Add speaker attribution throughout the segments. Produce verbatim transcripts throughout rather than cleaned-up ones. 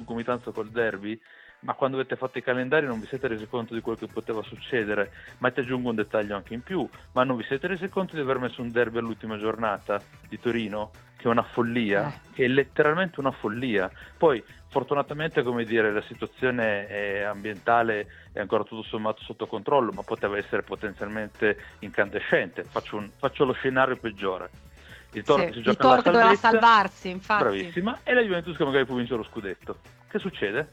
Speaker 1: concomitanza col derby, ma quando avete fatto i calendari non vi siete resi conto di quello che poteva succedere. Ma ti aggiungo un dettaglio anche in più, ma non vi siete resi conto di aver messo un derby all'ultima giornata di Torino, che è una follia,
Speaker 2: Eh.
Speaker 1: che è letteralmente una follia. Poi fortunatamente, come dire, la situazione è ambientale è ancora tutto sommato sotto controllo, ma poteva essere potenzialmente incandescente. Faccio, un, faccio lo scenario peggiore: il Toro
Speaker 2: Sì,
Speaker 1: che si
Speaker 2: il
Speaker 1: gioca
Speaker 2: Toro
Speaker 1: alla
Speaker 2: che doveva
Speaker 1: salvezza,
Speaker 2: salvarsi, infatti.
Speaker 1: bravissima, e la Juventus che magari può vincere lo scudetto. Che succede?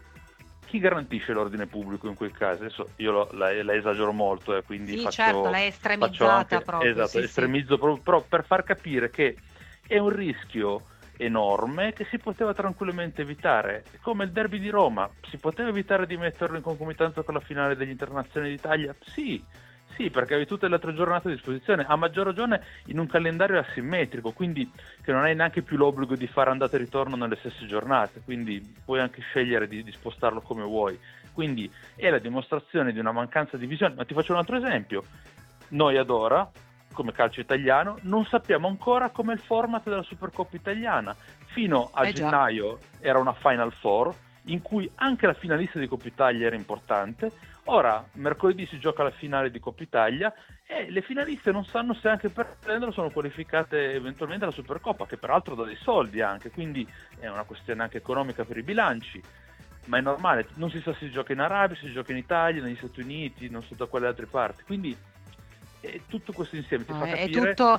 Speaker 1: Chi garantisce l'ordine pubblico in quel caso? Adesso io lo, la, la esagero molto, eh, quindi
Speaker 2: Sì,
Speaker 1: faccio,
Speaker 2: certo, l'hai
Speaker 1: faccio
Speaker 2: estremizzata
Speaker 1: anche,
Speaker 2: proprio,
Speaker 1: esatto,
Speaker 2: sì, sì.
Speaker 1: estremizzo proprio, però per far capire che è un rischio enorme che si poteva tranquillamente evitare, come il derby di Roma. Si poteva evitare di metterlo in concomitanza con la finale degli internazionali d'Italia? Sì, sì, perché avevi tutte le altre giornate a disposizione, a maggior ragione in un calendario asimmetrico, quindi che non hai neanche più l'obbligo di fare andata e ritorno nelle stesse giornate, quindi puoi anche scegliere di, di spostarlo come vuoi. Quindi è la dimostrazione di una mancanza di visione. Ma ti faccio un altro esempio: noi ad ora, come calcio italiano, non sappiamo ancora com'è il format della Supercoppa italiana. Fino a
Speaker 2: Eh già.
Speaker 1: gennaio era una Final Four in cui anche la finalista di Coppa Italia era importante. Ora mercoledì si gioca la finale di Coppa Italia e le finaliste non sanno se anche per prenderlo sono qualificate eventualmente alla Supercoppa, che peraltro dà dei soldi anche, quindi è una questione anche economica per i bilanci. Ma è normale, non si sa se si gioca in Arabia, se si gioca in Italia, negli Stati Uniti, non so da quale altre parti. Quindi è tutto questo insieme ti
Speaker 2: No,
Speaker 1: fa
Speaker 2: è, è
Speaker 1: capire.
Speaker 2: tutto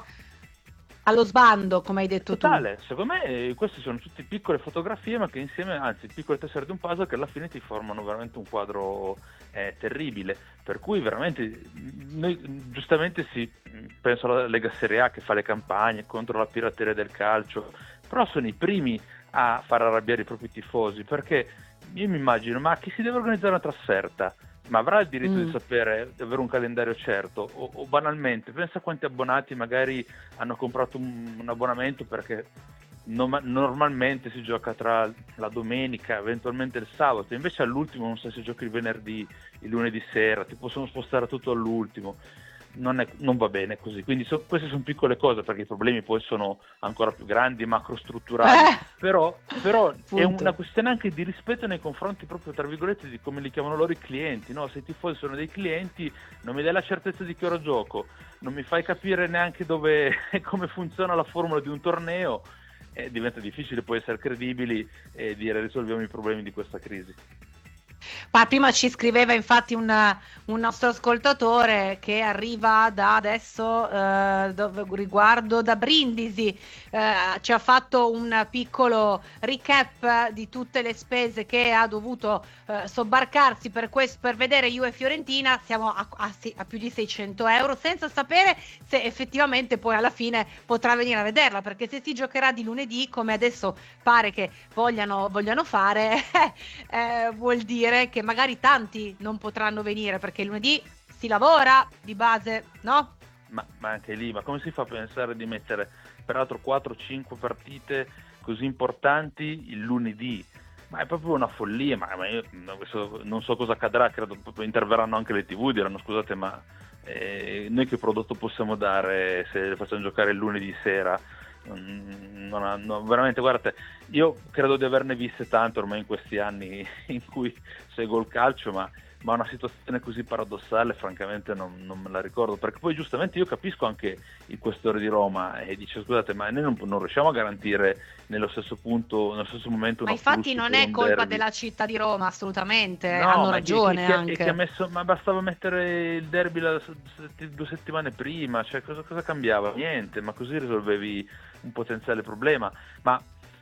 Speaker 2: allo sbando, come hai detto tu.
Speaker 1: Totale, secondo me eh, queste sono tutte piccole fotografie, ma che insieme, anzi piccole tessere di un puzzle, che alla fine ti formano veramente un quadro eh, terribile. Per cui veramente noi giustamente si penso alla Lega Serie A che fa le campagne contro la pirateria del calcio, però sono i primi a far arrabbiare i propri tifosi, perché io mi immagino, ma chi si deve organizzare una trasferta? Ma avrà il diritto
Speaker 2: Mm.
Speaker 1: di sapere, di avere un calendario certo? O, o banalmente, pensa quanti abbonati magari hanno comprato un, un abbonamento perché no, normalmente si gioca tra la domenica, eventualmente il sabato, invece all'ultimo non sai se giochi il venerdì, il lunedì sera, ti possono spostare tutto all'ultimo. Non, è, non va bene così, quindi so, queste sono piccole cose, perché i problemi poi sono ancora più grandi, macrostrutturali,
Speaker 2: Eh,
Speaker 1: però, però è
Speaker 2: appunto.
Speaker 1: una questione anche di rispetto nei confronti proprio, tra virgolette, di come li chiamano loro i clienti, no? Se i tifosi sono dei clienti, non mi dai la certezza di che ora gioco, non mi fai capire neanche dove come funziona la formula di un torneo, eh, diventa difficile poi essere credibili e dire risolviamo i problemi di questa crisi.
Speaker 2: Ma prima ci scriveva infatti un, un nostro ascoltatore che arriva da adesso eh, dove, riguardo da Brindisi, eh, ci ha fatto un piccolo recap di tutte le spese che ha dovuto eh, sobbarcarsi per, questo, per vedere Juve Fiorentina. Siamo a, a, a più di seicento euro, senza sapere se effettivamente poi alla fine potrà venire a vederla, perché se si giocherà di lunedì come adesso pare che vogliano, vogliano fare eh, vuol dire che magari tanti non potranno venire, perché lunedì si lavora di base, no?
Speaker 1: Ma, ma anche lì, ma come si fa a pensare di mettere peraltro quattro cinque partite così importanti il lunedì? Ma è proprio una follia, ma, ma io non so cosa accadrà, credo proprio interverranno anche le tivù, diranno scusate ma eh, noi che prodotto possiamo dare se le facciamo giocare il lunedì sera? Non ha, no, veramente, guardate, io credo di averne viste tante ormai in questi anni in cui seguo il calcio, ma, ma una situazione così paradossale francamente non, non me la ricordo, perché poi giustamente io capisco anche il questore di Roma e dice scusate ma noi non, non riusciamo a garantire nello stesso punto, nello stesso momento
Speaker 2: Ma
Speaker 1: un
Speaker 2: infatti
Speaker 1: afflusso
Speaker 2: non
Speaker 1: per
Speaker 2: è
Speaker 1: un
Speaker 2: colpa
Speaker 1: derby.
Speaker 2: della città di Roma, assolutamente,
Speaker 1: No,
Speaker 2: hanno
Speaker 1: ma chi, chi,
Speaker 2: ragione
Speaker 1: chi,
Speaker 2: anche.
Speaker 1: chi ha messo, ma bastava mettere il derby la, due settimane prima, cioè cosa, cosa cambiava? Niente, ma così risolvevi un potenziale problema. Ma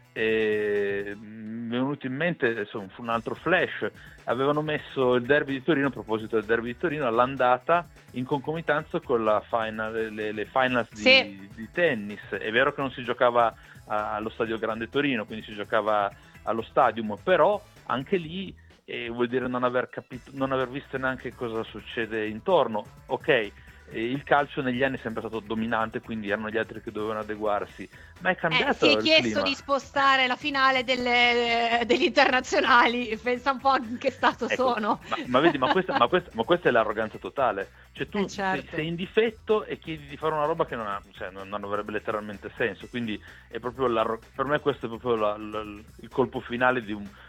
Speaker 1: eh, mi è venuto in mente insomma, un altro flash: avevano messo il derby di Torino, a proposito del derby di Torino, all'andata in concomitanza con la final, le, le finals di,
Speaker 2: Sì.
Speaker 1: di tennis. È vero che non si giocava a, allo Stadio Grande Torino, quindi si giocava allo Stadium, però anche lì eh, vuol dire non aver capito, non aver visto neanche cosa succede intorno. Ok, il calcio negli anni è sempre stato dominante, quindi erano gli altri che dovevano adeguarsi, ma è
Speaker 2: Eh, si
Speaker 1: cambiato
Speaker 2: è
Speaker 1: il
Speaker 2: chiesto
Speaker 1: clima.
Speaker 2: di spostare la finale delle, degli internazionali, pensa un po' in che stato
Speaker 1: Ecco,
Speaker 2: sono.
Speaker 1: ma, ma vedi, ma questa, ma, questa, ma questa è l'arroganza totale. Cioè tu
Speaker 2: Eh, certo.
Speaker 1: sei, sei in difetto e chiedi di fare una roba che non, ha, cioè, non, non avrebbe letteralmente senso. Quindi è proprio la, per me questo è proprio la, la, il colpo finale di un,